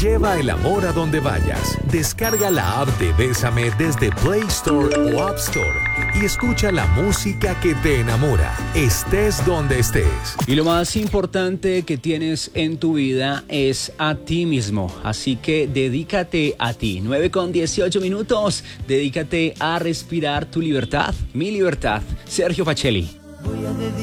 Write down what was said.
Lleva el amor a donde vayas. Descarga la app de Bésame desde Play Store o App Store y escucha la música que te enamora, estés donde estés. Y lo más importante que tienes en tu vida es a ti mismo. Así que dedícate a ti. 9:18. Dedícate a respirar tu libertad. Mi libertad. Sergio Pacelli.